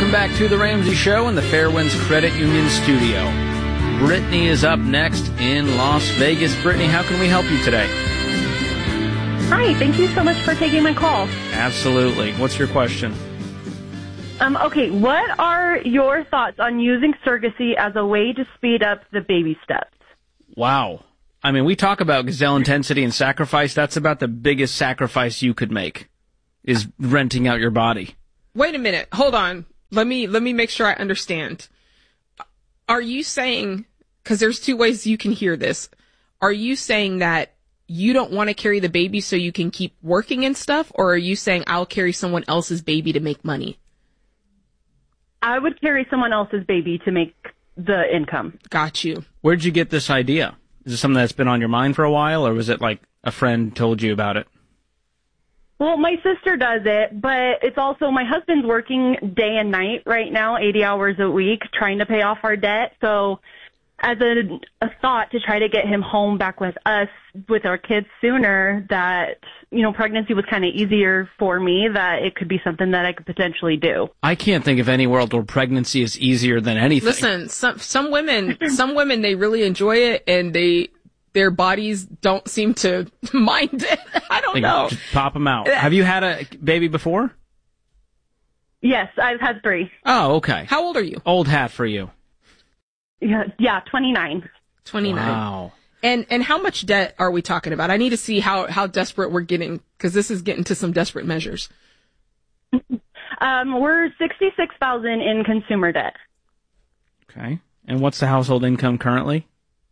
Welcome back to The Ramsey Show in the Fairwinds Credit Union studio. Brittany is up next in Las Vegas. Brittany, how can we help you today? Hi, thank you so much for taking my call. Absolutely. What's your question? Okay, what are your thoughts on using surrogacy as a way to speed up the baby steps? Wow. I mean, we talk about gazelle intensity and sacrifice. That's about the biggest sacrifice you could make, is renting out your body. Wait a minute. Hold on. Let me make sure I understand. Are you saying, because there's two ways you can hear this, are you saying that you don't want to carry the baby so you can keep working and stuff, or are you saying I'll carry someone else's baby to make money? I would carry someone else's baby to make the income. Got you. Where'd you get this idea? Is it something that's been on your mind for a while, or was it like a friend told you about it? Well, my sister does it, but it's also my husband's working day and night right now, 80 hours a week, trying to pay off our debt. So as a thought to try to get him home back with us, with our kids sooner, that, pregnancy was kind of easier for me, that it could be something that I could potentially do. I can't think of any world where pregnancy is easier than anything. Listen, some women, they really enjoy it, and their bodies don't seem to mind it. I don't know. Just pop them out. Have you had a baby before? Yes, I've had 3. Oh, okay. How old are you? Old hat for you. Yeah, 29. 29. Wow. And how much debt are we talking about? I need to see how desperate we're getting, because this is getting to some desperate measures. We're $66,000 in consumer debt. Okay. And what's the household income currently?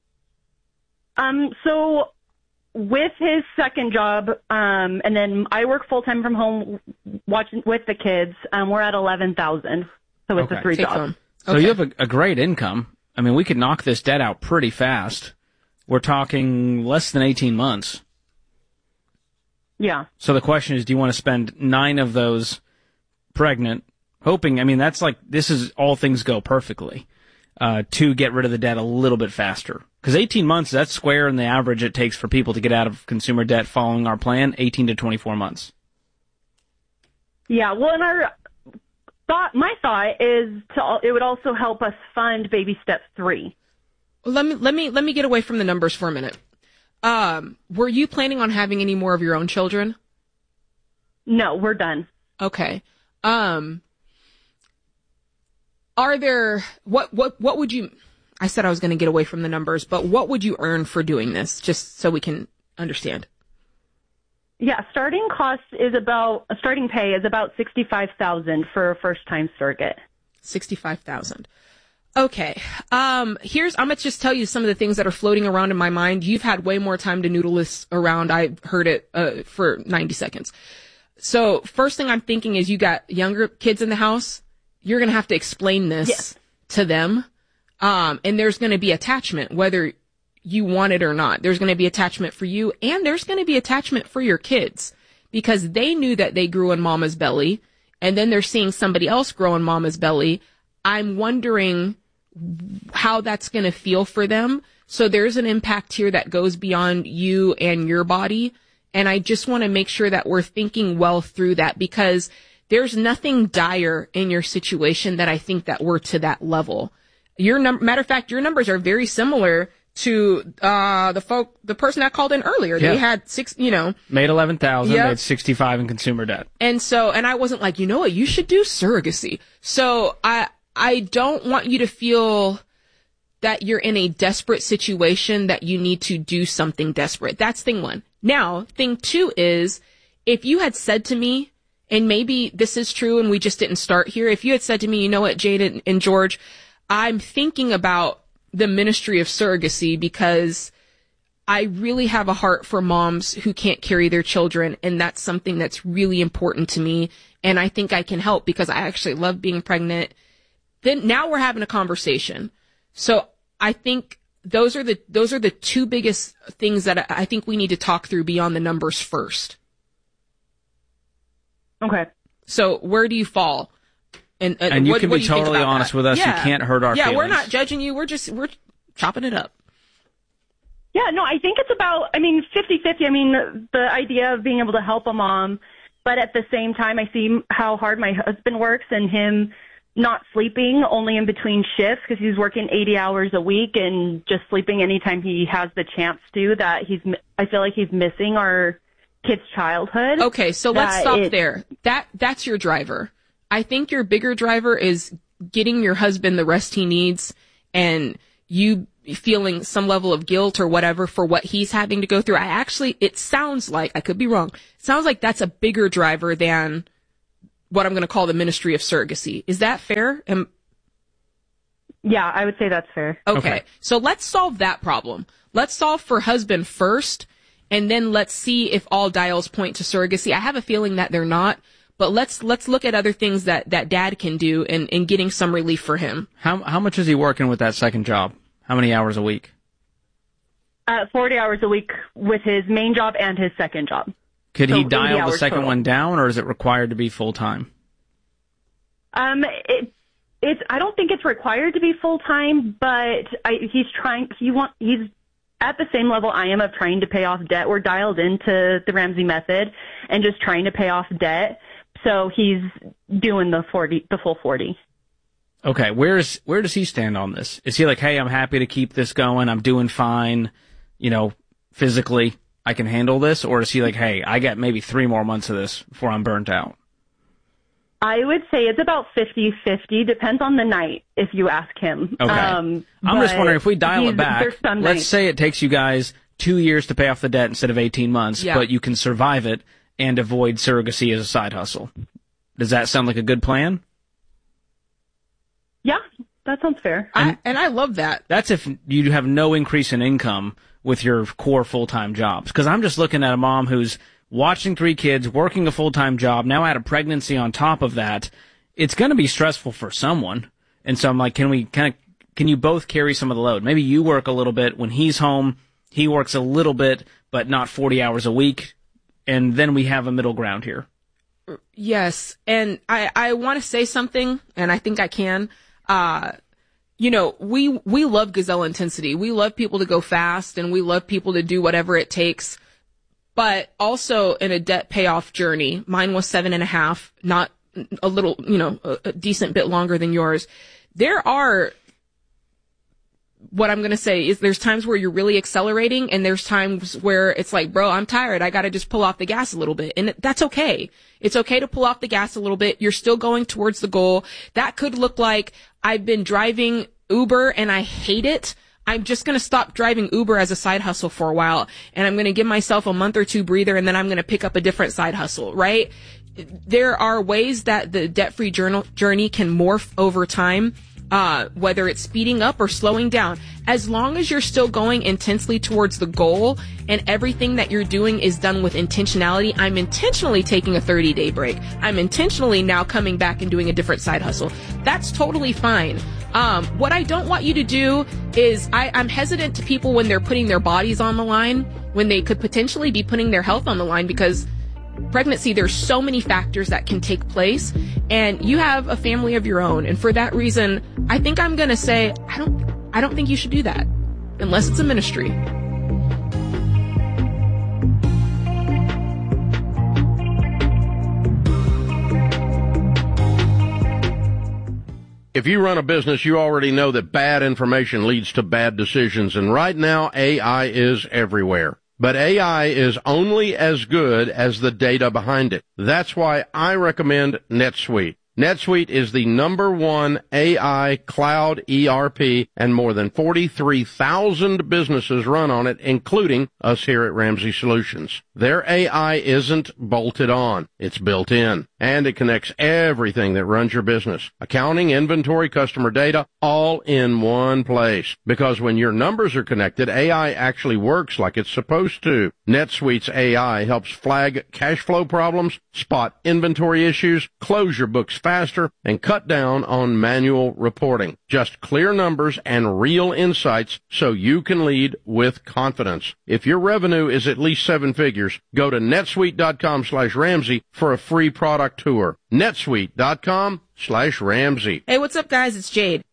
So with his second job, and then I work full time from home watching with the kids, we're at $11,000. So it's a 3 job. So you have a great income. I mean, we could knock this debt out pretty fast. We're talking less than 18 months. Yeah. So the question is, do you want to spend 9 of those pregnant, hoping, that's like, this is all things go perfectly, to get rid of the debt a little bit faster? Because 18 months, that's square in the average it takes for people to get out of consumer debt following our plan, 18 to 24 months. Yeah, well, and my thought is it would also help us fund baby step 3. Let me get away from the numbers for a minute. Were you planning on having any more of your own children? No, we're done. Okay. Are there, what would you, I said I was going to get away from the numbers, but what would you earn for doing this, just so we can understand? Yeah, starting pay is about $65,000 for a first-time surrogate. $65,000. Okay. I'm gonna just tell you some of the things that are floating around in my mind. You've had way more time to noodle this around. I heard it, for 90 seconds. So first thing I'm thinking is you got younger kids in the house. You're gonna have to explain this to them. And there's gonna be attachment, whether you want it or not. There's gonna be attachment for you, and there's gonna be attachment for your kids, because they knew that they grew in mama's belly, and then they're seeing somebody else grow in mama's belly. I'm wondering how that's going to feel for them. So there's an impact here that goes beyond you and your body. And I just want to make sure that we're thinking well through that, because there's nothing dire in your situation that I think that we're to that level. Matter of fact, your numbers are very similar to the person that called in earlier. Yeah. They had made 11,000, Yep. made 65 in consumer debt. And I wasn't like, you know what, you should do surrogacy. So I don't want you to feel that you're in a desperate situation, that you need to do something desperate. That's thing 1. Now, thing 2 is, if you had said to me, and maybe this is true and we just didn't start here, if you had said to me, you know what, Jade and George, I'm thinking about the ministry of surrogacy because I really have a heart for moms who can't carry their children, and that's something that's really important to me, and I think I can help because I actually love being pregnant. Then now we're having a conversation. So I think those are the 2 biggest things that I think we need to talk through beyond the numbers first. Okay. So where do you fall? And you what can do be you think totally about honest that? with us. Yeah. You can't hurt our feelings. Yeah, we're not judging you. We're chopping it up. Yeah, no, I think it's about, 50-50. The idea of being able to help a mom, but at the same time, I see how hard my husband works, and him not sleeping, only in between shifts because he's working 80 hours a week and just sleeping anytime he has the chance to, that I feel like he's missing our kid's childhood. Okay, so let's stop there. That's your driver. I think your bigger driver is getting your husband the rest he needs and you feeling some level of guilt or whatever for what he's having to go through. It sounds like, I could be wrong, it sounds like that's a bigger driver than what I'm going to call the ministry of surrogacy. Is that fair? Yeah, I would say that's fair. Okay. So let's solve that problem. Let's solve for husband first, and then let's see if all dials point to surrogacy. I have a feeling that they're not, but let's look at other things that dad can do in getting some relief for him. How much is he working with that second job? How many hours a week? 40 hours a week with his main job and his second job. Could he dial the second one down, or is it required to be full time? I don't think it's required to be full time, but he's at the same level I am of trying to pay off debt. We're dialed into the Ramsey method and just trying to pay off debt. So he's doing the full 40. Okay, where does he stand on this? Is he like, hey, I'm happy to keep this going, I'm doing fine, physically, I can handle this? Or is he like, hey, I got maybe 3 more months of this before I'm burnt out? I would say it's about 50-50. Depends on the night, if you ask him. Okay. I'm just wondering, if we dial it back, let's say it takes you guys 2 years to pay off the debt instead of 18 months, but you can survive it and avoid surrogacy as a side hustle. Does that sound like a good plan? Yeah, that sounds fair. And I love that. That's if you have no increase in income with your core full-time jobs. Because I'm just looking at a mom who's watching 3 kids, working a full-time job, now add a pregnancy on top of that. It's going to be stressful for someone. And so I'm like, can you both carry some of the load? Maybe you work a little bit when he's home, he works a little bit, but not 40 hours a week. And then we have a middle ground here. Yes. And I want to say something, and I think I can. We love gazelle intensity. We love people to go fast, and we love people to do whatever it takes. But also in a debt payoff journey, mine was 7.5, not a little, a decent bit longer than yours. There are, what I'm going to say is there's times where you're really accelerating, and there's times where it's like, bro, I'm tired. I got to just pull off the gas a little bit. And that's okay. It's okay to pull off the gas a little bit. You're still going towards the goal. That could look like I've been driving Uber and I hate it. I'm just going to stop driving Uber as a side hustle for a while, and I'm going to give myself a month or 2 breather, and then I'm going to pick up a different side hustle, right? There are ways that the debt-free journey can morph over time, whether it's speeding up or slowing down. As long as you're still going intensely towards the goal and everything that you're doing is done with intentionality. I'm intentionally taking a 30-day break. I'm intentionally now coming back and doing a different side hustle. That's totally fine. What I don't want you to do is I'm hesitant to people when they're putting their bodies on the line, when they could potentially be putting their health on the line, because pregnancy, there's so many factors that can take place, and you have a family of your own. And for that reason, I think I'm going to say, I don't think you should do that unless it's a ministry. If you run a business, you already know that bad information leads to bad decisions. And right now, AI is everywhere. But AI is only as good as the data behind it. That's why I recommend NetSuite. NetSuite is the #1 AI cloud ERP, and more than 43,000 businesses run on it, including us here at Ramsey Solutions. Their AI isn't bolted on. It's built in. And it connects everything that runs your business. Accounting, inventory, customer data, all in one place. Because when your numbers are connected, AI actually works like it's supposed to. NetSuite's AI helps flag cash flow problems, spot inventory issues, close your books faster, and cut down on manual reporting. Just clear numbers and real insights so you can lead with confidence. If your revenue is at least 7 figures, go to netsuite.com/Ramsey for a free product tour. netsuite.com/Ramsey. Hey, what's up, guys? It's Jade.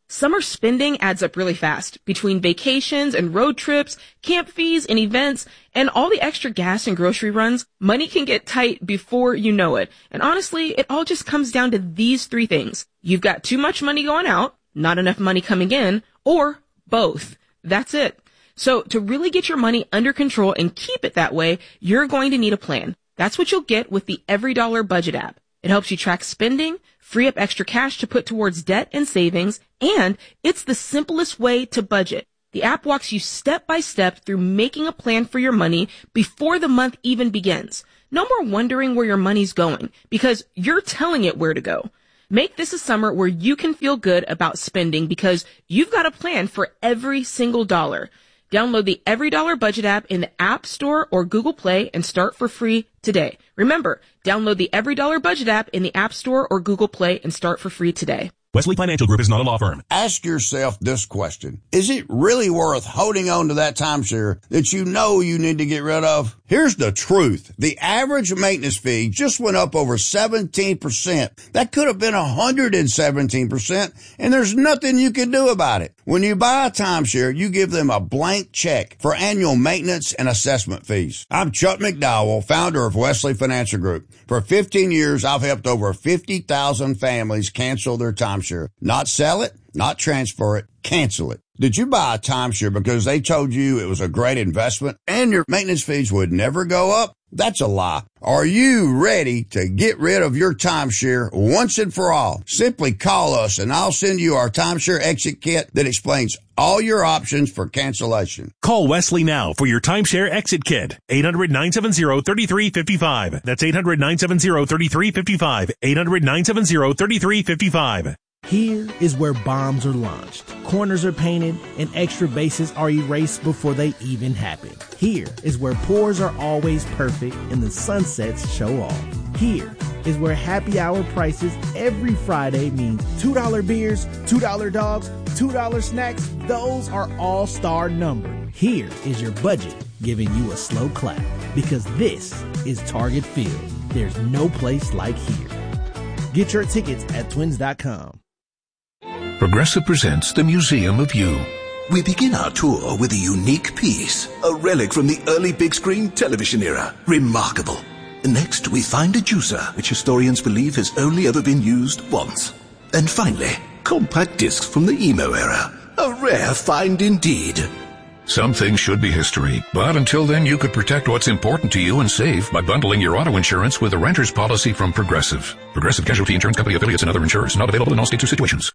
Summer spending adds up really fast between vacations and road trips, camp fees and events, and all the extra gas and grocery runs. Money can get tight before you know it. And honestly, it all just comes down to these three things. You've got too much money going out, not enough money coming in, or both. That's it. So to really get your money under control and keep it that way, you're going to need a plan. That's what you'll get with the EveryDollar Budget app. It helps you track spending, free up extra cash to put towards debt and savings, and it's the simplest way to budget. The app walks you step by step through making a plan for your money before the month even begins. No more wondering where your money's going, because you're telling it where to go. Make this a summer where you can feel good about spending because you've got a plan for every single dollar. Download the EveryDollar Budget app in the App Store or Google Play and start for free today. Remember, download the EveryDollar Budget app in the App Store or Google Play and start for free today. Wesley Financial Group is not a law firm. Ask yourself this question. Is it really worth holding on to that timeshare that you know you need to get rid of? Here's the truth. The average maintenance fee just went up over 17%. That could have been 117%, and there's nothing you can do about it. When you buy a timeshare, you give them a blank check for annual maintenance and assessment fees. I'm Chuck McDowell, founder of Wesley Financial Group. For 15 years, I've helped over 50,000 families cancel their timeshare. Not sell it, not transfer it, cancel it. Did you buy a timeshare because they told you it was a great investment and your maintenance fees would never go up? That's a lie. Are you ready to get rid of your timeshare once and for all? Simply call us and I'll send you our timeshare exit kit that explains all your options for cancellation. Call Wesley now for your timeshare exit kit. 800-970-3355. That's 800-970-3355. 800-970-3355. Here is where bombs are launched, corners are painted, and extra bases are erased before they even happen. Here is where pours are always perfect and the sunsets show off. Here is where happy hour prices every Friday means $2 beers, $2 dogs, $2 snacks. Those are all-star numbered. Here is your budget giving you a slow clap because this is Target Field. There's no place like here. Get your tickets at twins.com. Progressive presents the Museum of You. We begin our tour with a unique piece, a relic from the early big screen television era. Remarkable. Next, we find a juicer, which historians believe has only ever been used once. And finally, compact discs from the emo era. A rare find indeed. Some things should be history, but until then you could protect what's important to you and save by bundling your auto insurance with a renter's policy from Progressive. Progressive Casualty Insurance Company affiliates and other insurers. Not available in all states or situations.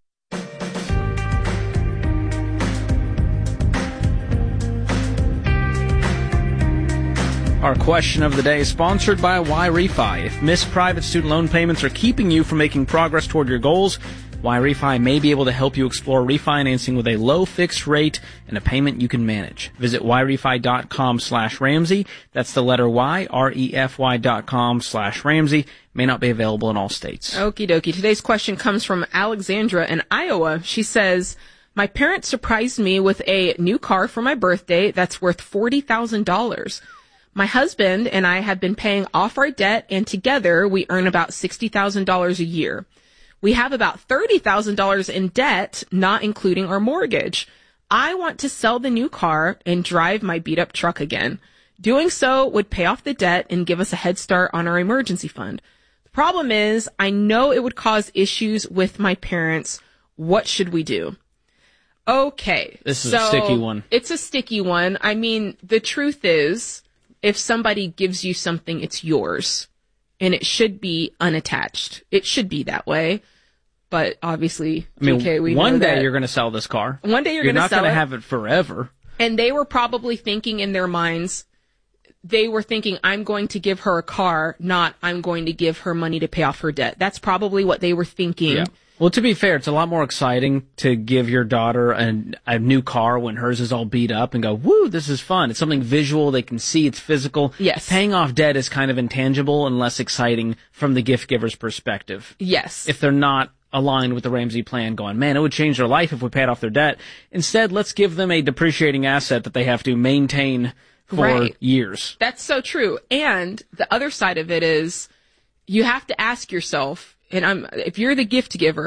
Our question of the day is sponsored by YRefi. If missed private student loan payments are keeping you from making progress toward your goals, YRefi may be able to help you explore refinancing with a low fixed rate and a payment you can manage. Visit YRefi.com/Ramsey. That's the letter Y, REFY.com/Ramsey. May not be available in all states. Okie dokie. Today's question comes from Alexandra in Iowa. She says, my parents surprised me with a new car for my birthday that's worth $40,000. My husband and I have been paying off our debt, and together we earn about $60,000 a year. We have about $30,000 in debt, not including our mortgage. I want to sell the new car and drive my beat-up truck again. Doing so would pay off the debt and give us a head start on our emergency fund. The problem is, I know it would cause issues with my parents. What should we do? Okay. This is a sticky one. It's a sticky one. I mean, the truth is, if somebody gives you something, it's yours. And it should be unattached. It should be that way. But obviously, one day you're going to sell this car. One day you're going to sell it. You're not going to have it forever. And they were probably thinking in their minds, they were thinking, I'm going to give her a car, not I'm going to give her money to pay off her debt. That's probably what they were thinking. Yeah. Well, to be fair, it's a lot more exciting to give your daughter a new car when hers is all beat up and go, woo, this is fun. It's something visual. They can see it's physical. Yes. Paying off debt is kind of intangible and less exciting from the gift giver's perspective. Yes. If they're not aligned with the Ramsey plan going, man, it would change their life if we paid off their debt. Instead, let's give them a depreciating asset that they have to maintain for years. That's so true. And the other side of it is you have to ask yourself, and if you're the gift giver,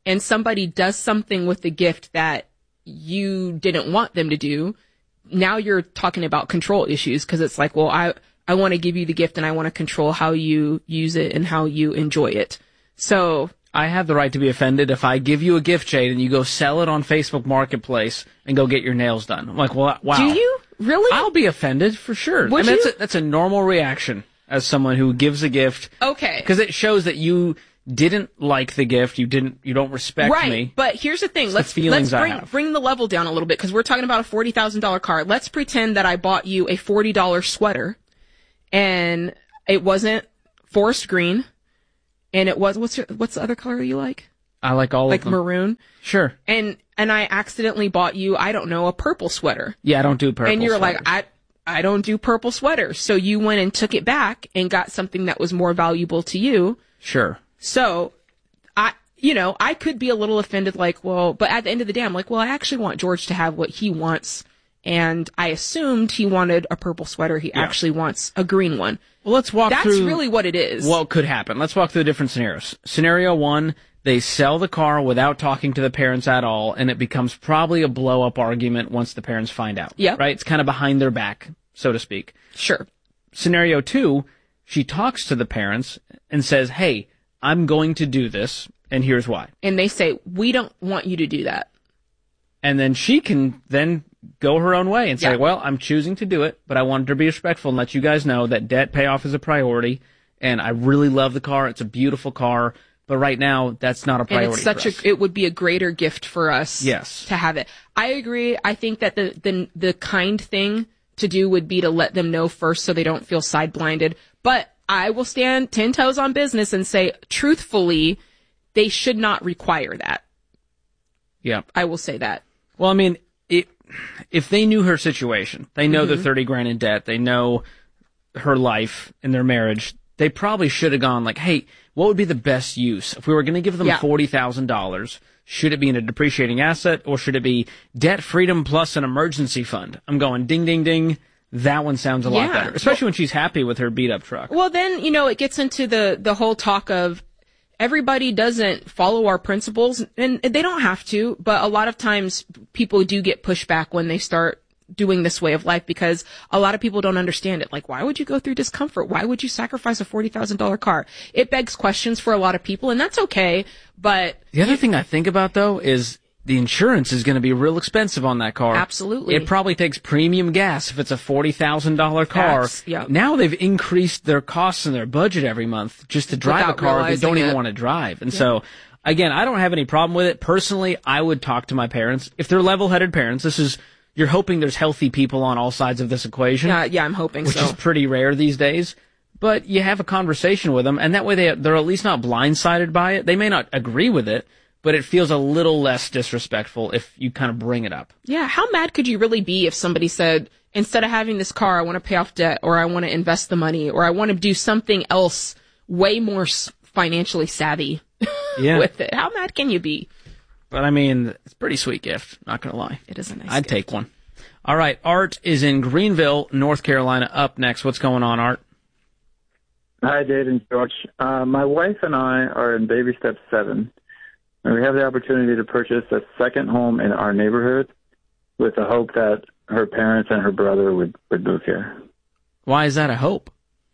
and somebody does something with the gift that you didn't want them to do, now you're talking about control issues, because it's like, well, I want to give you the gift and I want to control how you use it and how you enjoy it. So I have the right to be offended if I give you a gift, Jade, and you go sell it on Facebook Marketplace and go get your nails done. I'm like, well, wow. Do you? Really? I'll be offended for sure. Would you? That's a normal reaction as someone who gives a gift. Okay. Because it shows that you didn't like the gift, you don't respect right. me. But here's the thing. Let's bring the level down a little bit, because we're talking about a $40,000 car. Let's pretend that I bought you a $40 sweater and it wasn't forest green, and it was, what's the other color you like? I like all of them. Like maroon? Sure. And I accidentally bought you, I don't know, a purple sweater. Yeah, I don't do purple And you're sweaters. like, I don't do purple sweaters. So you went and took it back and got something that was more valuable to you. Sure. So, I could be a little offended, like, well, but at the end of the day, I'm like, well, I actually want George to have what he wants. And I assumed he wanted a purple sweater. He actually wants a green one. Well, let's walk through. That's really what it is. What could happen? Let's walk through the different scenarios. Scenario 1, they sell the car without talking to the parents at all, and it becomes probably a blow-up argument once the parents find out. Yeah. Right? It's kind of behind their back, so to speak. Sure. Scenario 2, she talks to the parents and says, hey, I'm going to do this, and here's why. And they say, we don't want you to do that. And then she can then go her own way and say, Yeah. well, I'm choosing to do it, but I wanted to be respectful and let you guys know that debt payoff is a priority, and I really love the car. It's a beautiful car, but right now, that's not a priority And it's it would be a greater gift for us Yes. to have it. I agree. I think that the kind thing to do would be to let them know first so they don't feel side-blinded. But I will stand 10 toes on business and say, truthfully, they should not require that. Yeah. I will say that. Well, I mean, if they knew her situation, they know they're 30 grand in debt, they know her life and their marriage, they probably should have gone like, hey, what would be the best use? If we were going to give them $40,000, should it be in a depreciating asset, or should it be debt freedom plus an emergency fund? I'm going ding, ding, ding. That one sounds a lot better, especially when she's happy with her beat-up truck. Well, then, it gets into the whole talk of everybody doesn't follow our principles, and they don't have to, but a lot of times people do get pushback when they start doing this way of life, because a lot of people don't understand it. Like, why would you go through discomfort? Why would you sacrifice a $40,000 car? It begs questions for a lot of people, and that's okay, but... The other thing I think about, though, is the insurance is going to be real expensive on that car. Absolutely. It probably takes premium gas if it's a $40,000 car. Yeah. Now they've increased their costs and their budget every month just to drive Without a car they don't realizing even it. want to drive. And so, again, I don't have any problem with it. Personally, I would talk to my parents. If they're level-headed parents, you're hoping there's healthy people on all sides of this equation. Yeah, I'm hoping which so. is pretty rare these days. But you have a conversation with them, and that way they're at least not blindsided by it. They may not agree with it, but it feels a little less disrespectful if you kind of bring it up. Yeah, how mad could you really be if somebody said, instead of having this car, I want to pay off debt, or I want to invest the money, or I want to do something else way more financially savvy with it? How mad can you be? But I mean, it's a pretty sweet gift, not going to lie. It is a nice I'd gift. take one. All right, Art is in Greenville, North Carolina, up next. What's going on, Art? Hi, Dave and George. My wife and I are in baby step 7. And we have the opportunity to purchase a second home in our neighborhood with the hope that her parents and her brother would move here. Why is that a hope?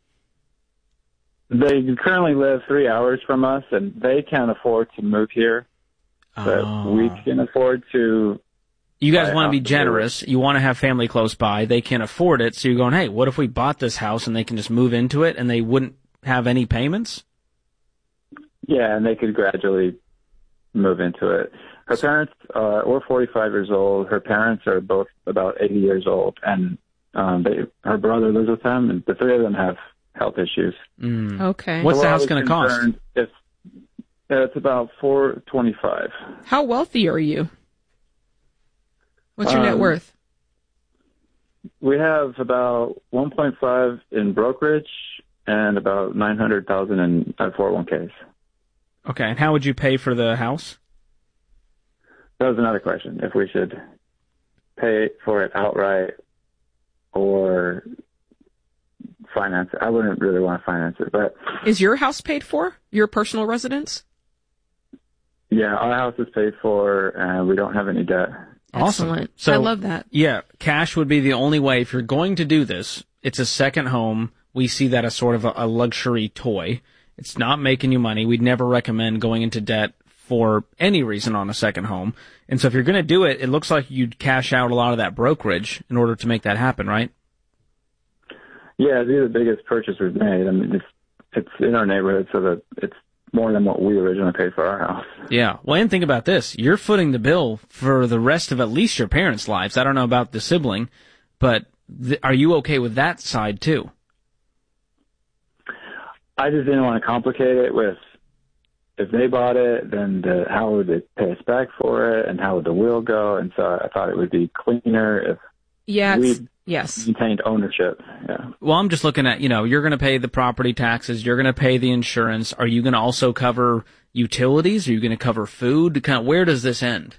They currently live 3 hours from us, and they can't afford to move here. But we can afford to... You guys want to be generous. You want to have family close by. They can afford it. So you're going, hey, what if we bought this house and they can just move into it and they wouldn't have any payments? Yeah, and they could gradually move into it. Her parents were 45 years old. Her parents are both about 80 years old, and her brother lives with them, and the three of them have health issues. Okay. What's the house going to cost? It's about $425,000. How wealthy are you? What's your net worth? We have about 1.5 in brokerage and about 900,000 in 401ks. Okay, and how would you pay for the house? That was another question. If we should pay for it outright or finance it. I wouldn't really want to finance it, but... Is your house paid for? Your personal residence? Yeah, our house is paid for, and we don't have any debt. Awesome. Excellent. So, I love that. Yeah, cash would be the only way. If you're going to do this, it's a second home. We see that as sort of a luxury toy. It's not making you money. We'd never recommend going into debt for any reason on a second home. And so if you're going to do it, it looks like you'd cash out a lot of that brokerage in order to make that happen, right? Yeah, it'd be the biggest purchase we've made. I mean, it's in our neighborhood, so that it's more than what we originally paid for our house. Yeah. Well, and think about this. You're footing the bill for the rest of at least your parents' lives. I don't know about the sibling, but are you okay with that side too? I just didn't want to complicate it with, if they bought it, then how would they pay us back for it, and how would the will go? And so I thought it would be cleaner if we maintained ownership. Yeah. Well, I'm just looking at, you're going to pay the property taxes, you're going to pay the insurance. Are you going to also cover utilities? Are you going to cover food? Kind of, where does this end?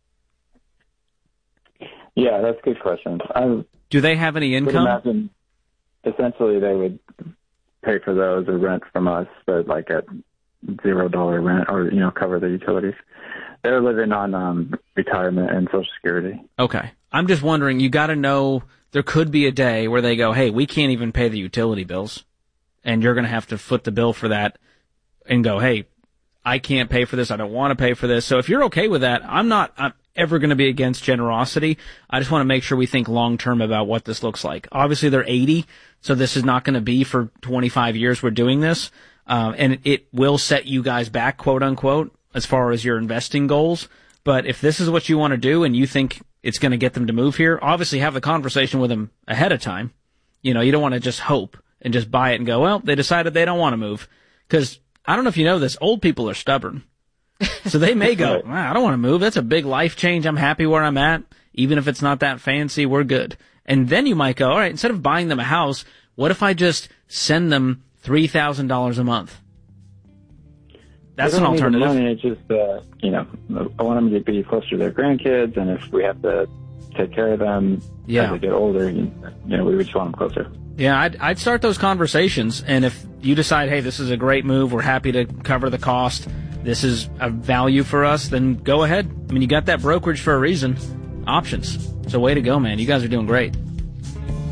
Yeah, that's a good question. Do they have any income? I would imagine essentially they would pay for those or rent from us, but like at $0 rent, or cover the utilities. They're living on retirement and Social Security. Okay. I'm just wondering, you got to know there could be a day where they go, hey, we can't even pay the utility bills, and you're going to have to foot the bill for that and go, hey, I can't pay for this. I don't want to pay for this. So if you're okay with that, I'm ever going to be against generosity. I just want to make sure we think long term about what this looks like. Obviously, they're 80, so this is not going to be for 25 years we're doing this. And it will set you guys back, quote unquote, as far as your investing goals. But if this is what you want to do and you think it's going to get them to move here, obviously have the conversation with them ahead of time. You don't want to just hope and just buy it and go, well, they decided they don't want to move. Because I don't know if you know this, old people are stubborn. So they may go, I don't want to move. That's a big life change. I'm happy where I'm at. Even if it's not that fancy, we're good. And then you might go, all right, instead of buying them a house, what if I just send them $3,000 a month? That's an alternative. Money, it's just, I want them to be closer to their grandkids, and if we have to take care of them as they get older, we just want them closer. Yeah, I'd start those conversations, and if you decide, hey, this is a great move, we're happy to cover the cost, this is a value for us, then go ahead. I mean, you got that brokerage for a reason. Options. So way to go, man. You guys are doing great.